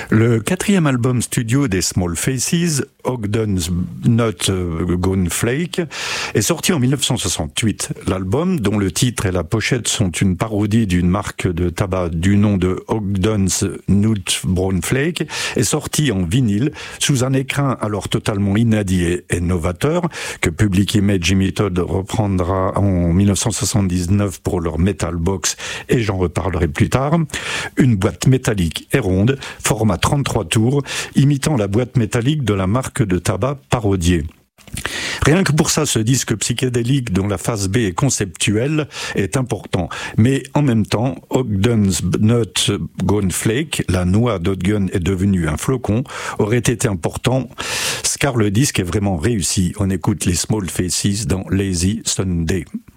Le quatrième album studio des Small Faces, Ogden's Not Gone Flake, est sorti en 1968. L'album, dont le titre et la pochette sont une parodie d'une marque de tabac du nom de Ogden's Nut Brown Flake, est sorti en vinyle sous un écrin alors totalement inédit et novateur que Public Image Limited reprendra en 1979 pour leur Metal Box, et j'en reparlerai plus tard. Une boîte métallique et ronde, format 33 tours, imitant la boîte métallique de la marque de tabac parodiée. Rien que pour ça, ce disque psychédélique dont la phase B est conceptuelle est important. Mais en même temps, Ogden's Nut Gone Flake, la noix d'Ogden est devenue un flocon, aurait été important, car le disque est vraiment réussi. On écoute les Small Faces dans Lazy Sunday.